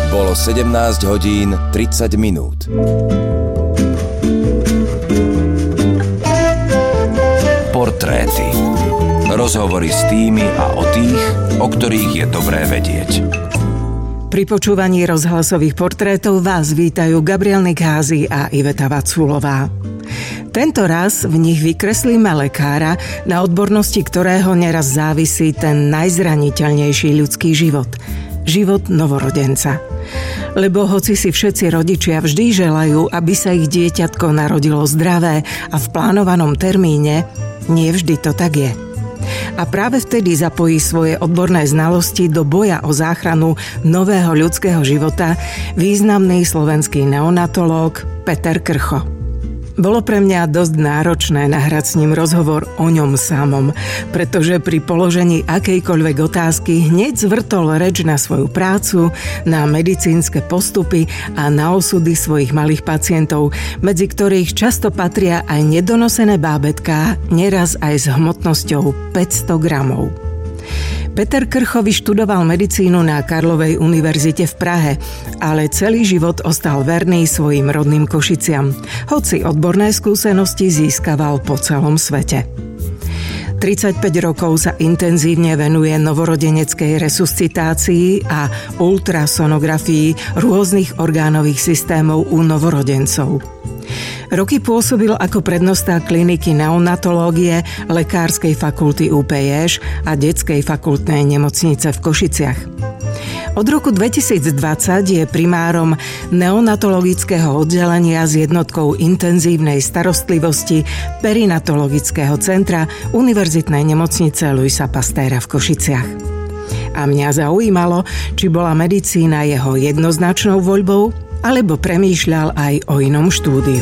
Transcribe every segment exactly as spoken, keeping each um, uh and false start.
Bolo sedemnásť hodín tridsať minút. Portréty. Rozhovory s tými a o tých, o ktorých je dobré vedieť. Pri počúvaní rozhlasových portrétov vás vítajú Gabriel Nikházy a Iveta Vaculová. Tento raz v nich vykreslíme lekára, na odbornosti ktorého neraz závisí ten najzraniteľnejší ľudský život. Život novorodenca. Lebo hoci si všetci rodičia vždy želajú, aby sa ich dieťatko narodilo zdravé a v plánovanom termíne, nie vždy to tak je. A práve vtedy zapojí svoje odborné znalosti do boja o záchranu nového ľudského života významný slovenský neonatológ Peter Krcho. Bolo pre mňa dosť náročné nahrať s ním rozhovor o ňom samom, pretože pri položení akejkoľvek otázky hneď zvrtol reč na svoju prácu, na medicínske postupy a na osudy svojich malých pacientov, medzi ktorých často patria aj nedonosené bábätká, neraz aj s hmotnosťou päťsto gramov. Peter Krcho vyštudoval medicínu na Karlovej univerzite v Prahe, ale celý život ostal verný svojim rodným Košiciam, hoci odborné skúsenosti získaval po celom svete. tridsaťpäť rokov sa intenzívne venuje novorodeneckej resuscitácii a ultrasonografii rôznych orgánových systémov u novorodencov. Roky pôsobil ako prednosta kliniky neonatológie Lekárskej fakulty ú pé jé š a Detskej fakultnej nemocnice v Košiciach. Od roku dvetisícdvadsať je primárom neonatologického oddelenia s jednotkou intenzívnej starostlivosti Perinatologického centra Univerzitnej nemocnice Louisa Pastéra v Košiciach. A mňa zaujímalo, či bola medicína jeho jednoznačnou voľbou, alebo premýšľal aj o inom štúdiu.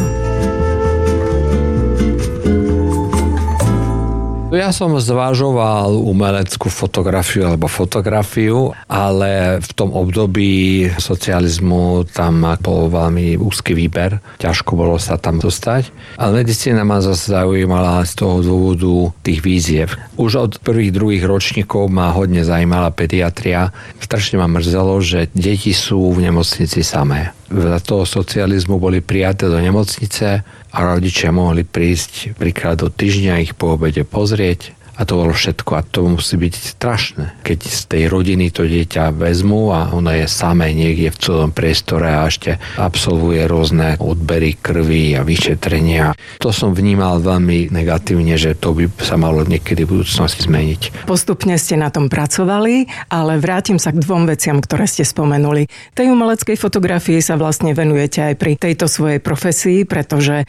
Ja som zvažoval umeleckú fotografiu alebo fotografiu, ale v tom období socializmu tam bol veľmi úzky výber. Ťažko bolo sa tam dostať. Ale medicína ma zase zaujímala z toho dôvodu tých výziev. Už od prvých, druhých ročníkov ma hodne zaujímala pediatria. Strašne ma mrzelo, že deti sú v nemocnici samé. Za toho socializmu boli prijaté do nemocnice a rodičia mohli prísť príklad do týždňa ich po obede pozrieť a to bolo všetko a to musí byť strašné. Keď z tej rodiny to dieťa vezmú a ono je samé niekde v celom priestore a ešte absolvuje rôzne odbery krvi a vyšetrenia. To som vnímal veľmi negatívne, že to by sa malo niekedy v budúcnosti zmeniť. Postupne ste na tom pracovali, ale vrátim sa k dvom veciam, ktoré ste spomenuli. Tej umeleckej fotografii sa vlastne venujete aj pri tejto svojej profesii, pretože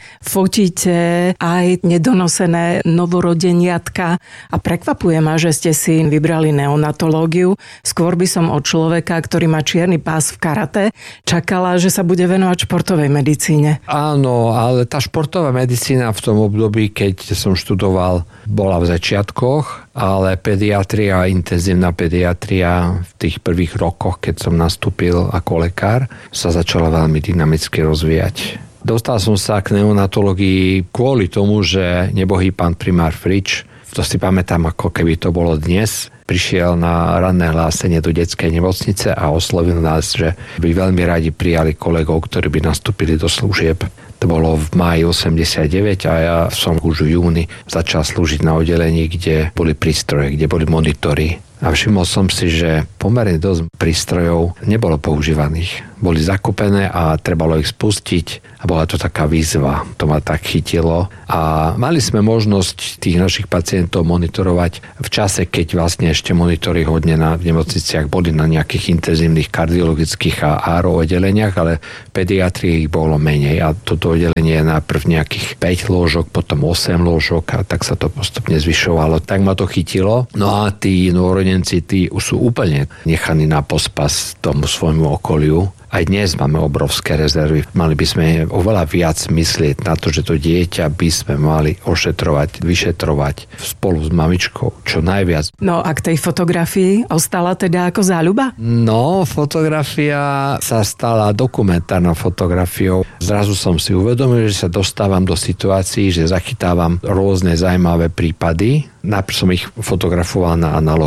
fotíte aj nedonosené novorodeniatka. A prekvapuje ma, že ste si vybrali neonatológiu. Skôr by som od človeka, ktorý má čierny pás v karate, čakala, že sa bude venovať športovej medicíne. Áno, ale tá športová medicína v tom období, keď som študoval, bola v začiatkoch, ale pediatria, intenzívna pediatria v tých prvých rokoch, keď som nastúpil ako lekár, sa začala veľmi dynamicky rozvíjať. Dostal som sa k neonatológii kvôli tomu, že nebohý pán primár Frič, to si pamätám, ako keby to bolo dnes, prišiel na ranné hlásenie do detskej nemocnice a oslovil nás, že by veľmi radi prijali kolegov, ktorí by nastúpili do služieb. To bolo v máji osemdesiatdeväť a ja som už v júni začal slúžiť na oddelení, kde boli prístroje, kde boli monitory. A všimol som si, že pomerne dosť prístrojov nebolo používaných. Boli zakúpené a trebalo ich spustiť a bola to taká výzva. To ma tak chytilo. A mali sme možnosť tých našich pacientov monitorovať v čase, keď vlastne ešte monitory hodne na nemocniciach boli na nejakých intenzívnych kardiologických a áro oddeleniach, ale pediatrie ich bolo menej a toto oddelenie je najprv nejakých päť lôžok, potom osem lôžok a tak sa to postupne zvyšovalo. Tak ma to chytilo. No a tí novorodenci, tí sú úplne nechaní na pospas tomu svojmu okoliu. Aj dnes máme obrovské rezervy. Mali by sme oveľa viac myslieť na to, že to dieťa by sme mali ošetrovať, vyšetrovať spolu s mamičkou, čo najviac. No a k tej fotografii ostala teda ako záľuba? No, fotografia sa stala dokumentárnou fotografiou. Zrazu som si uvedomil, že sa dostávam do situácií, že zachytávam rôzne zaujímavé prípady. Najprv som ich fotografoval na analogový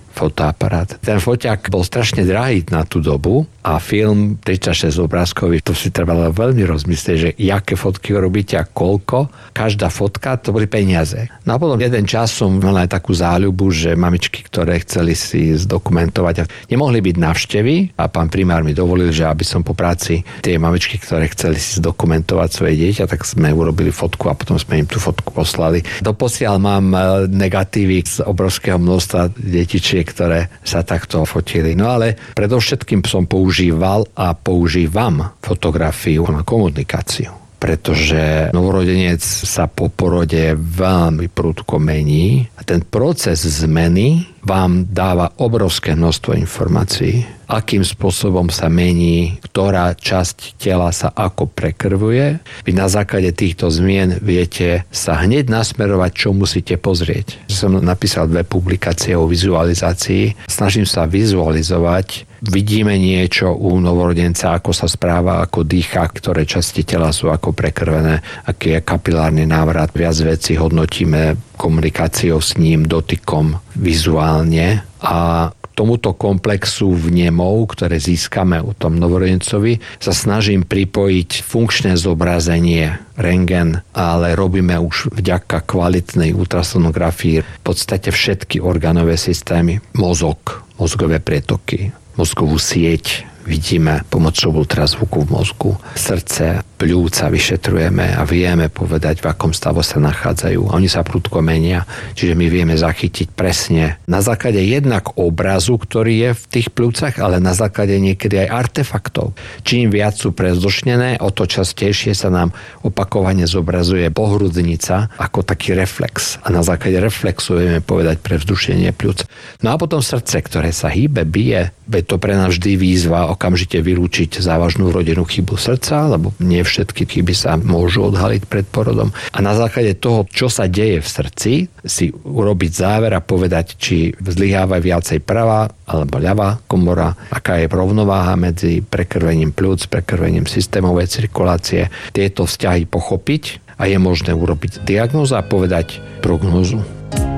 fotoaparát. Ten foťák bol strašne drahý na tú dobu a film tridsaťšesť obrázkový, to si trebalo veľmi rozmyslieť, že jaké fotky robíte a koľko. Každá fotka, to boli peniaze. No a potom jeden čas som mal aj takú záľubu, že mamičky, ktoré chceli si zdokumentovať a nemohli byť návštevy a pán primár mi dovolil, že aby som po práci tie mamičky, ktoré chceli si zdokumentovať svoje dieťa, tak sme urobili fotku a potom sme im tú fotku poslali. Doposiaľ mám negatívy z obrovského množstva detičiek, ktoré sa takto fotili. No ale predovšetkým som používal a používam fotografiu na komunikáciu. Pretože novorodenec sa po porode veľmi prudko mení a ten proces zmeny vám dáva obrovské množstvo informácií, akým spôsobom sa mení, ktorá časť tela sa ako prekrvuje. Vy na základe týchto zmien viete sa hneď nasmerovať, čo musíte pozrieť. Som napísal dve publikácie o vizualizácii. Snažím sa vizualizovať. Vidíme niečo u novorodenca, ako sa správa, ako dýcha, ktoré časti tela sú ako prekrvené, aký je kapilárny návrat. Viac vecí hodnotíme komunikáciou s ním, dotykom, vizuálne a k tomuto komplexu vnemov, ktoré získame u tom novorodencovi, sa snažím pripojiť funkčné zobrazenie, rentgen, ale robíme už vďaka kvalitnej ultrasonografii v podstate všetky orgánové systémy, mozog, mozgové prietoky, mozgovú sieť, vidíme pomocou ultrazvuku v mozgu, srdce, pľúca vyšetrujeme a vieme povedať, v akom stave sa nachádzajú. Oni sa prudko menia, čiže my vieme zachytiť presne na základe jednak obrazu, ktorý je v tých pľúcach, ale na základe niekedy aj artefaktov. Čím viac sú prezdušnené, o to častejšie sa nám opakovane zobrazuje pohrudnica ako taký reflex. A na základe reflexu vieme povedať prevzdušenie pľúc. No a potom srdce, ktoré sa hýbe, bije, je to pre nás vždy výzva okamžite vylúčiť závažnú rodinnú chybu srdca, lebo nie všetky chyby sa môžu odhaliť pred porodom. A na základe toho, čo sa deje v srdci, si urobiť záver a povedať, či zlyháva viacej pravá alebo ľavá komora, aká je rovnováha medzi prekrvením pľúc, prekrvením systémovej cirkulácie. Tieto vzťahy pochopiť a je možné urobiť diagnózu a povedať prognózu.